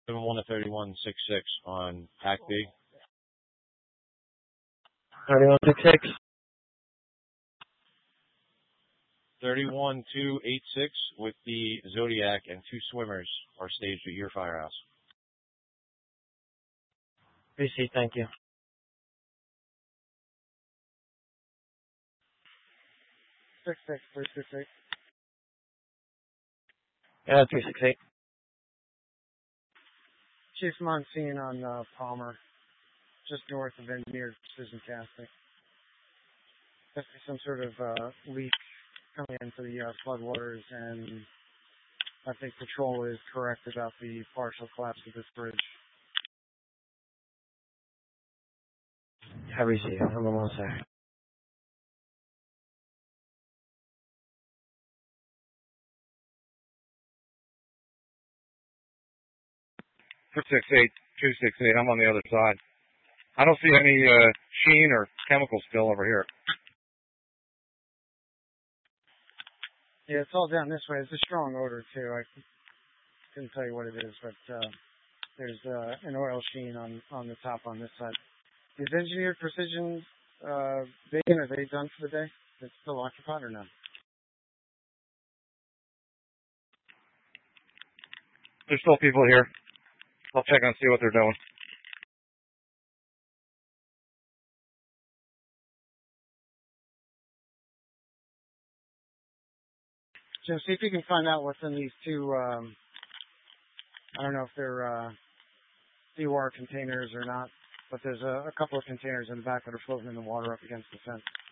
1 to 3166 on Pack B. 3166. 31286 with the Zodiac and 2 swimmers are staged at your firehouse. Receipt, thank you. 368. Yeah, 368. Chief Monsignor on Palmer, just north of Engineered Precision Casting. Must be some sort of leak coming into the floodwaters, and I think patrol is correct about the partial collapse of this bridge. I receive. Hold on one sec. For 268, I'm on the other side. I don't see any sheen or chemical spill over here. Yeah, it's all down this way. It's a strong odor, too. I couldn't tell you what it is, but there's an oil sheen on the top on this side. Is Engineered Precision vacant? Are they done for the day? It's still occupied or not? There's still people here. I'll check and see what they're doing. Jim, see if you can find out what's in these two, I don't know if they're seawater containers or not, but there's a couple of containers in the back that are floating in the water up against the fence.